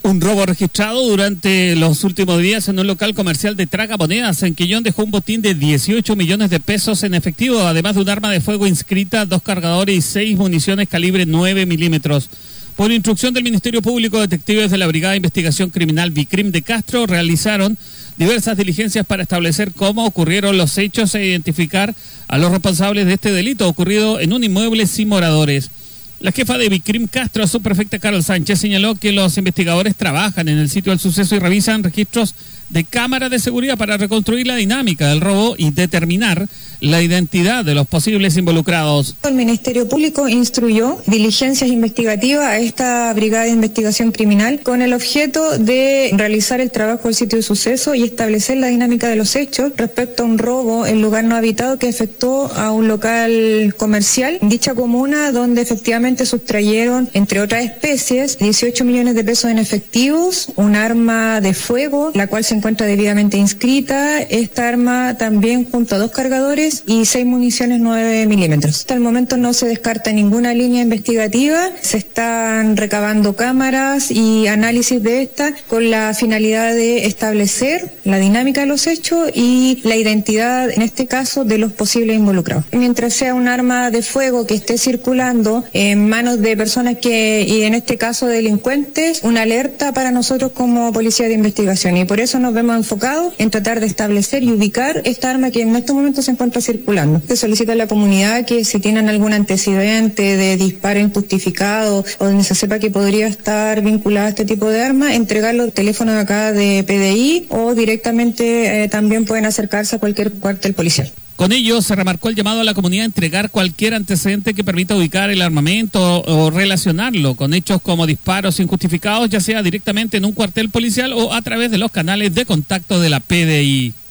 Un robo registrado durante los últimos días en un local comercial de tragamonedas en Quillón dejó un botín de 18 millones de pesos en efectivo, además de un arma de fuego inscrita, 2 cargadores y 6 municiones calibre 9 milímetros. Por instrucción del Ministerio Público, detectives de la Brigada de Investigación Criminal Vicrim de Castro realizaron diversas diligencias para establecer cómo ocurrieron los hechos e identificar a los responsables de este delito ocurrido en un inmueble sin moradores. La jefa de Vicrim Castro, subprefecta Carol Sánchez, señaló que los investigadores trabajan en el sitio del suceso y revisan registros de cámaras de seguridad para reconstruir la dinámica del robo y determinar la identidad de los posibles involucrados. El Ministerio Público instruyó diligencias investigativas a esta Brigada de Investigación Criminal con el objeto de realizar el trabajo del sitio de suceso y establecer la dinámica de los hechos respecto a un robo en lugar no habitado que afectó a un local comercial en dicha comuna, donde efectivamente sustrayeron, entre otras especies, 18 millones de pesos en efectivos, un arma de fuego, la cual se encuentra debidamente inscrita, esta arma también junto a 2 cargadores y 6 municiones 9 milímetros. Hasta el momento no se descarta ninguna línea investigativa, se están recabando cámaras y análisis de estas con la finalidad de establecer la dinámica de los hechos y la identidad, en este caso, de los posibles involucrados. Mientras sea un arma de fuego que esté circulando en manos de personas y en este caso delincuentes, una alerta para nosotros como Policía de Investigación, y por eso nos vemos enfocados en tratar de establecer y ubicar esta arma que en estos momentos se encuentra circulando. Se solicita a la comunidad que si tienen algún antecedente de disparo injustificado o donde se sepa que podría estar vinculada a este tipo de arma, entregarlo al teléfono de acá de PDI o directamente también pueden acercarse a cualquier cuartel policial. Con ello se remarcó el llamado a la comunidad a entregar cualquier antecedente que permita ubicar el armamento o relacionarlo con hechos como disparos injustificados, ya sea directamente en un cuartel policial o a través de los canales de contacto de la PDI.